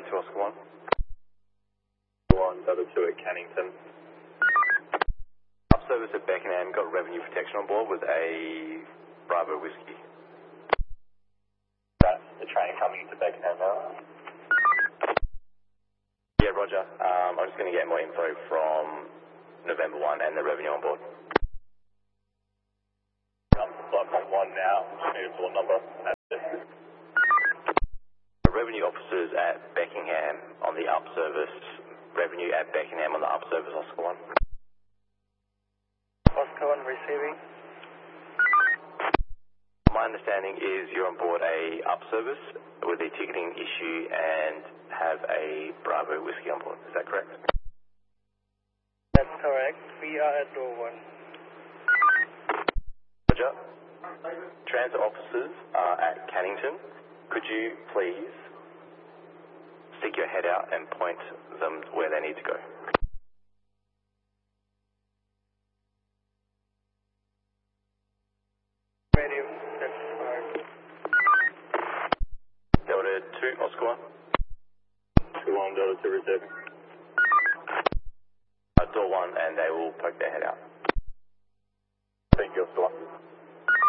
Delta 2 Oscar 1. Delta 2 at Cannington. Up service at Beckenham, got revenue protection on board with a Bravo Whiskey. That's the train coming into Beckenham now. Yeah, roger. I'm just going to get more info from November 1 and the revenue on board. I'm flight point 1 now. Just need a full number. The revenue officers at Beckenham on the up service, revenue at Beckenham on the up service Oscar 1. Oscar 1 receiving. My understanding is you're on board a up service with a ticketing issue and have a Bravo Whiskey on board. Is that correct? That's correct. We are at door 1. Roger. Transit officers are at Cannington. Could you please stick your head out and point them where they need to go? Radio, that's correct. Delta 2 Oscar 1. 2 Delta 2 receiving. Door 1 and they will poke their head out.